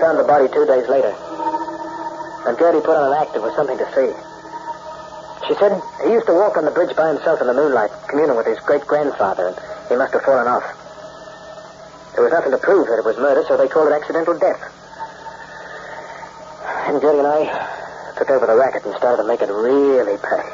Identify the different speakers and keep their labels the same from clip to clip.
Speaker 1: found the body 2 days later. And Gertie put on an act. It was something to see. She said he used to walk on the bridge by himself in the moonlight, communing with his great-grandfather, and he must have fallen off. There was nothing to prove that it was murder, so they called it accidental death. And Gertie and I took over the racket and started to make it really pay.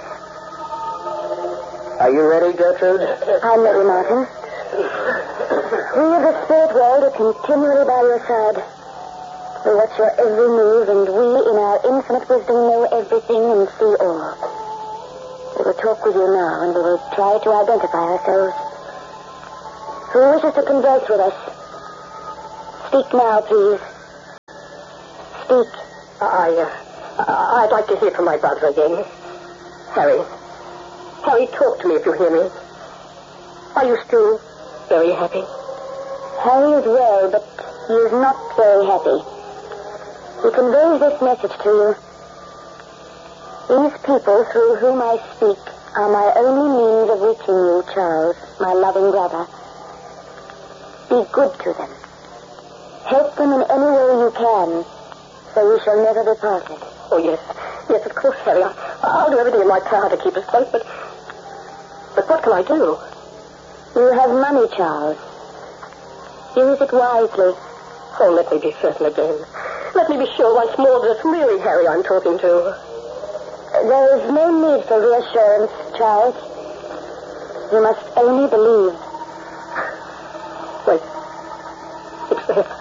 Speaker 1: Are you ready, Gertrude?
Speaker 2: I'm ready, Martin. We of the spirit world are continually by your side. We watch your every move, and we, in our infinite wisdom, know everything and see all. We will talk with you now, and we will try to identify ourselves. Who wishes to converse with us? Speak now, please. Speak.
Speaker 3: I'd like to hear from my brother again. Harry. Harry, talk to me if you hear me. Are you still very happy?
Speaker 2: Harry is well, but he is not very happy. He conveys this message to you. These people through whom I speak are my only means of reaching you, Charles, my loving brother. Be good to them. Help them in any way you can, so we shall never be parted.
Speaker 3: Oh, yes. Yes, of course, Harry. I'll do everything in my power to keep us close, but what can I do?
Speaker 2: You have money, Charles. Use it wisely.
Speaker 3: Oh, let me be certain again. Let me be sure once more that it's really Harry I'm talking to.
Speaker 2: There is no need for reassurance, Charles. You must only believe.
Speaker 3: Wait. It's there.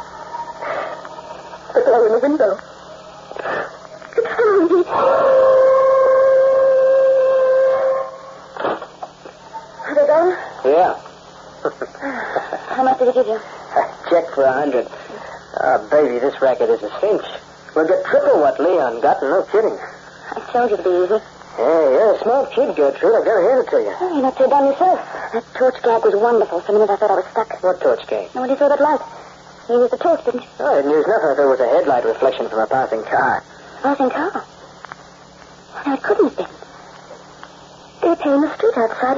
Speaker 3: The glow in the window. It's Harry.
Speaker 2: Are they gone?
Speaker 1: Yeah.
Speaker 2: How much did he give you?
Speaker 1: Check for 100. Oh, baby, this racket is a cinch. We'll get triple what Leon got, and no kidding.
Speaker 2: I told you to be easy.
Speaker 1: Hey, you're a smart kid, Gertrude. I've got to hand it to you.
Speaker 2: Oh, you're not so dumb yourself. That torch gag was wonderful. For a minute I thought I was stuck.
Speaker 1: What torch gag?
Speaker 2: And when you saw that light, you used the torch, didn't you?
Speaker 1: Oh, I didn't use nothing. I thought it was a headlight reflection from a passing car.
Speaker 2: Passing car? No, it couldn't have been. They were playing in the street outside.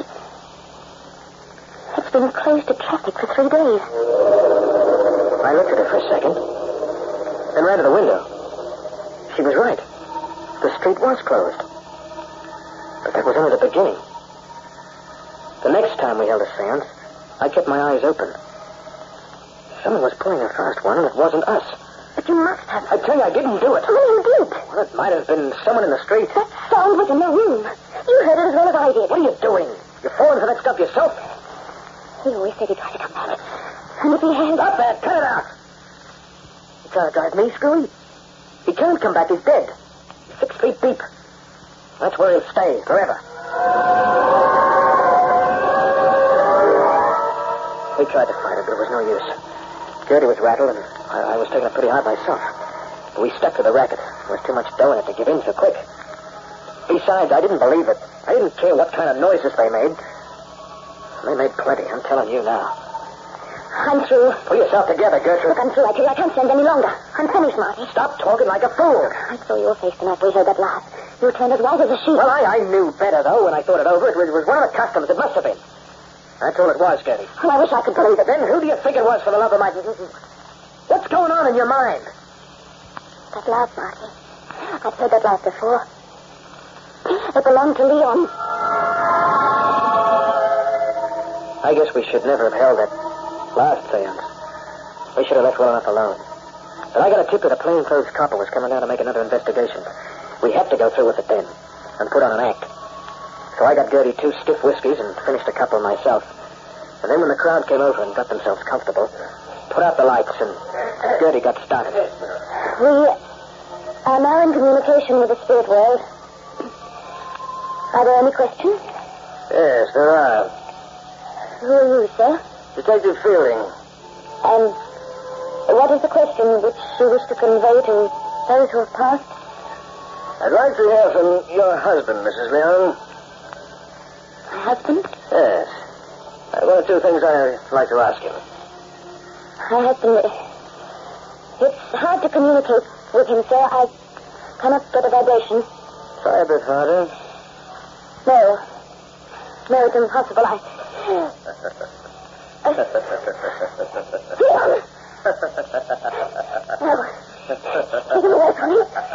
Speaker 2: It's been closed to traffic for 3 days.
Speaker 1: I looked at her for a second, then ran to the window. She was right. The street was closed. But that was only the beginning. The next time we held a seance, I kept my eyes open. Someone was pulling a fast one, and it wasn't us.
Speaker 2: But you must have.
Speaker 1: I tell you, I didn't do it.
Speaker 2: Oh, you did.
Speaker 1: Well, it might have been someone in the street.
Speaker 2: That sound was in the room. You heard it as well as I did.
Speaker 1: What are you doing? You're falling for that stuff yourself?
Speaker 2: He always said he'd try to come back. And if he had...
Speaker 1: Stop that! Cut it out! You trying to drive me, Screwy? He can't come back. He's dead. He's 6 feet deep. That's where he'll stay forever. We tried to fight it, but it was no use. Gertie was rattled, and I was taking it pretty hard myself. But we stuck to the racket. There was too much dough in it to give in so quick. Besides, I didn't believe it. I didn't care what kind of noises they made. They made plenty, I'm telling you now.
Speaker 2: I'm through.
Speaker 1: Pull yourself together, Gertrude.
Speaker 2: Look, I'm through. I tell you, I can't stand any longer. I'm finished, Marty.
Speaker 1: Stop talking like a fool.
Speaker 2: I saw your face tonight we heard that laugh. You turned as white as a sheet.
Speaker 1: Well, I knew better, though, when I thought it over. It was one of the customs. It must have been. That's all it was, Gertie.
Speaker 2: Well, I wish I could believe it.
Speaker 1: Then who do you think it was, for the love of my... What's going on in your mind?
Speaker 2: That laugh, Marty. I've heard that laugh before. It belonged to Leon.
Speaker 1: I guess we should never have held that last seance. We should have left well enough alone. But I got a tip that a plainclothes copper was coming down to make another investigation. We had to go through with it then and put on an act. So I got Gertie 2 stiff whiskeys and finished a couple myself. And then when the crowd came over and got themselves comfortable, put out the lights and Gertie got started.
Speaker 2: We are now in communication with the spirit world. Are there any questions?
Speaker 1: Yes, there are.
Speaker 2: Who are you, sir?
Speaker 1: Detective Fielding.
Speaker 2: And what is the question which you wish to convey to those who have passed?
Speaker 1: I'd like to hear from your husband, Mrs. Leon.
Speaker 2: My husband?
Speaker 1: Yes. One or two things I'd like to ask him.
Speaker 2: My husband... It's hard to communicate with him, sir. I cannot get a vibration.
Speaker 1: Try a bit harder.
Speaker 2: No. No, it's impossible. Leon! No. Take him away from me.